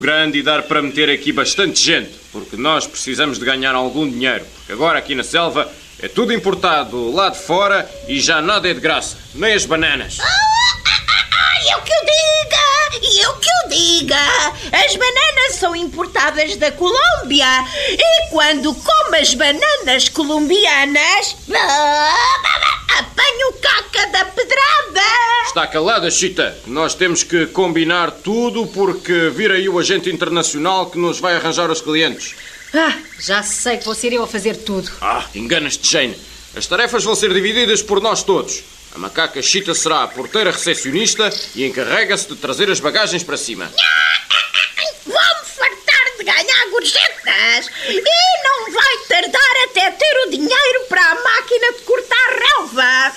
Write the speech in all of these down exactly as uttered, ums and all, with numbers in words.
grande e dar para meter aqui bastante gente, porque nós precisamos de ganhar algum dinheiro, porque agora aqui na selva é tudo importado lá de fora e já nada é de graça, nem as bananas. Ah, ah, ah, eu que eu diga, eu que eu diga, as bananas são importadas da Colômbia e quando como as bananas colombianas, apanho caca da pedrada. Está calada, Chita, nós temos que combinar tudo porque vir aí o agente internacional que nos vai arranjar os clientes. Ah, já sei que vou ser eu a fazer tudo. Ah, enganas-te, Jane. As tarefas vão ser divididas por nós todos. A macaca Chita será a porteira recepcionista e encarrega-se de trazer as bagagens para cima. Vou-me fartar de ganhar gorjetas e não vai tardar até ter o dinheiro para a máquina de cortar relva.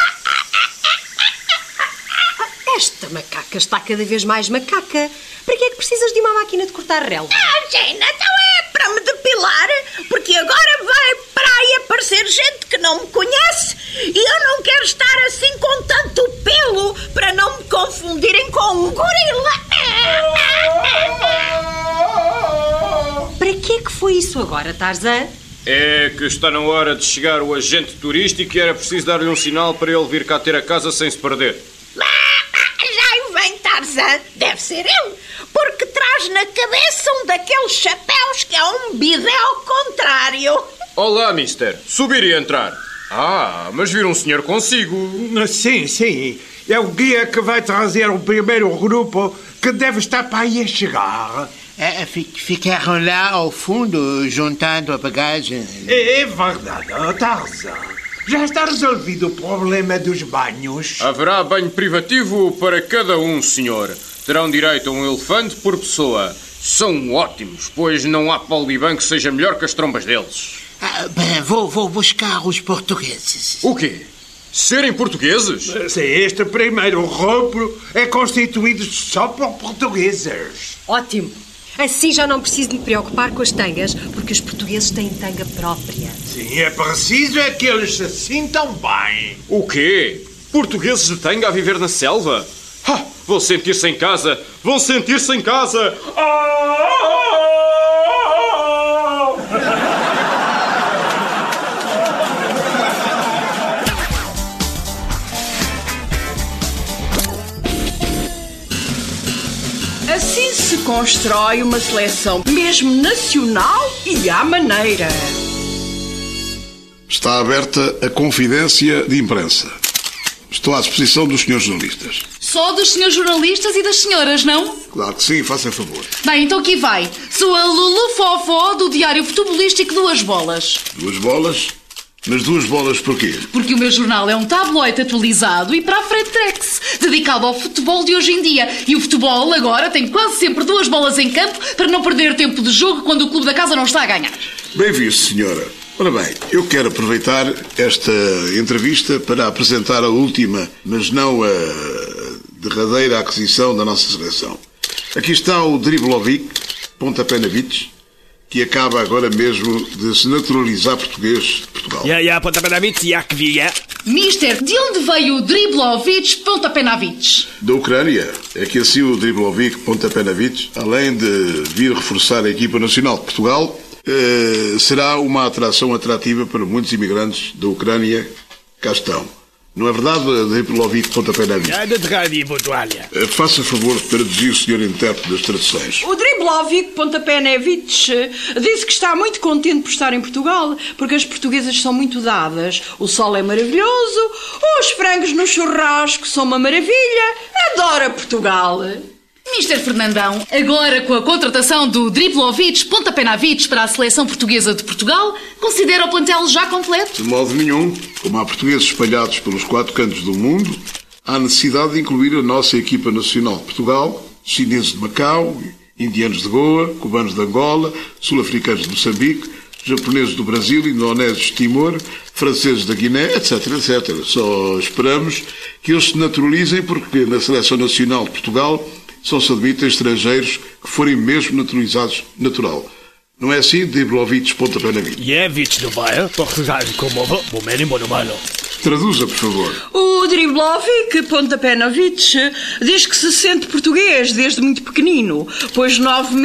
Esta macaca está cada vez mais macaca. Para que é que precisas de uma máquina de cortar relva? Ah, Jane, então é para me depilar, porque agora vai para aí aparecer gente que não me conhece e eu não quero estar assim com tanto pelo para não me confundirem com um gorila. Para que é que foi isso agora, Tarzan? É que está na hora de chegar o agente turístico e era preciso dar-lhe um sinal para ele vir cá ter a casa sem se perder. Já vem Tarzan, deve ser ele, porque traz na cabeça um daqueles chapéus que é um bidé ao contrário. Olá, mister. Subir e entrar. Ah, mas vir um senhor consigo. Sim, sim. É o guia que vai trazer o primeiro grupo que deve estar para aí a chegar. É, ficaram lá ao fundo, juntando a bagagem. É, é verdade, Tarzan. Já está resolvido o problema dos banhos? Haverá banho privativo para cada um, senhor. Terão direito a um elefante por pessoa. São ótimos, pois não há Pauliban que seja melhor que as trombas deles. Ah, bem, vou, vou buscar os portugueses. O quê? Serem portugueses? Se este primeiro grupo é constituído só por portugueses. Ótimo. Assim já não preciso de me preocupar com as tangas, porque os portugueses têm tanga própria. Sim, é preciso é que eles se sintam bem. O quê? Portugueses de tanga a viver na selva? Ah, vão sentir-se em casa! Vão sentir-se em casa! Assim se constrói uma seleção mesmo nacional e à maneira. Está aberta a confidência de imprensa. Estou à disposição dos senhores jornalistas. Só dos senhores jornalistas e das senhoras, não? Claro que sim, faça favor. Bem, então aqui vai. Sou a Lulu Fofó do Diário Futebolístico Duas Bolas. Duas bolas? Mas duas bolas porquê? Porque o meu jornal é um tabloide atualizado e para a frente trex, dedicado ao futebol de hoje em dia. E o futebol agora tem quase sempre duas bolas em campo para não perder tempo de jogo quando o clube da casa não está a ganhar. Bem visto, senhora. Ora bem, eu quero aproveitar esta entrevista para apresentar a última, mas não a derradeira aquisição da nossa seleção. Aqui está o Driblovic Pontapé-Navites, que acaba agora mesmo de se naturalizar português de Portugal. Ja, ja, Pontapé-Navites, jak wie. Mister, de onde veio o Driblovic Pontapé-Navites? Da Ucrânia. É que assim o Driblovic Pontapé-Navites, além de vir reforçar a equipa nacional de Portugal, eh, será uma atração atrativa para muitos imigrantes da Ucrânia que cá estão. Não é verdade, Driblovic Pontapé-Navites? Ja, dat gaat niet, Botoalha. Eh, faça favor de traduzir o senhor intérprete das traduções. O Driblovic Pontapé-Navites disse que está muito contente por estar em Portugal, porque as portuguesas são muito dadas. O sol é maravilhoso, os frangos no churrasco são uma maravilha. Adora Portugal. Mister Fernandão, agora com a contratação do Driblovic Pontapé-Navites para a seleção portuguesa de Portugal, considera o plantel já completo? De modo nenhum. Como há portugueses espalhados pelos quatro cantos do mundo, há necessidade de incluir a nossa equipa nacional de Portugal, chineses de Macau, indianos de Goa, cubanos de Angola, sul-africanos de Moçambique, japoneses do Brasil, indonésios de Timor, franceses da Guiné, etc, etcétera. Só esperamos que eles se naturalizem porque na seleção nacional de Portugal só se admitem estrangeiros que forem mesmo naturalizados natural. Não é assim, Driblovic Pontapé-Navites? Je, víc doba, je? Toch zagen komen we, moment in Bonomalo. Traduza, por favor. O Driblovic Pontapenovic diz que se sente português desde muito pequenino, pois nove